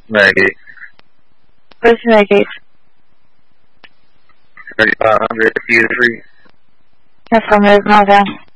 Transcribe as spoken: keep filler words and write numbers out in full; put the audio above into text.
Medicaid. Where's Medicaid? thirty-five hundred, Theater three. Affirmative, now down.